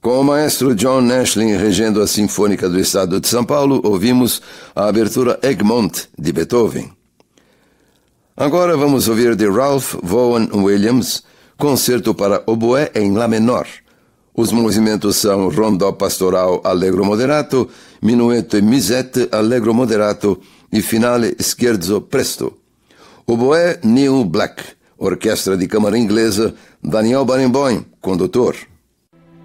Com o maestro John Nashlin regendo a Sinfônica do Estado de São Paulo, ouvimos a abertura Egmont, de Beethoven. Agora vamos ouvir de Ralph Vaughan Williams, Concerto para oboé em Lá menor. Os movimentos são Rondó pastoral allegro moderato, Minuetto e Musette allegro moderato e Finale scherzo presto. Oboé Neil Black, Orquestra de Câmara Inglesa, Daniel Barenboim, condutor.